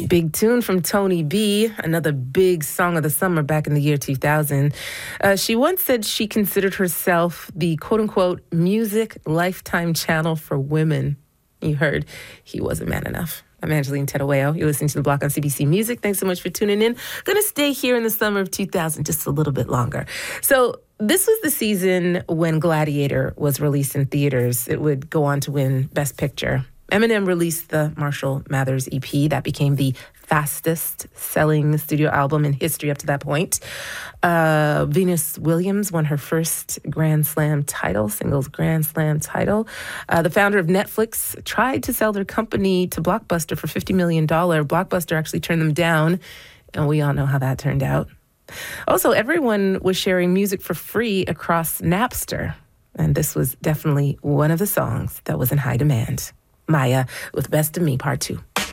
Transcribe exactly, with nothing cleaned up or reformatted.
Big tune from Tony B, another big song of the summer back in the year two thousand. Uh, she once said she considered herself the quote-unquote music lifetime channel for women. You heard he wasn't man enough. I'm Angeline Tedaweo. You're listening to The Block on C B C Music. Thanks so much for tuning in. Going to stay here in the summer of two thousand just a little bit longer. So this was the season when Gladiator was released in theaters. It would go on to win Best Picture. Eminem released the Marshall Mathers E P. That became the fastest-selling studio album in history up to that point. Uh, Venus Williams won her first Grand Slam title, singles Grand Slam title. Uh, the founder of Netflix tried to sell their company to Blockbuster for fifty million dollars. Blockbuster actually turned them down, and we all know how that turned out. Also, everyone was sharing music for free across Napster, and this was definitely one of the songs that was in high demand. Maya with Best of Me, Part two.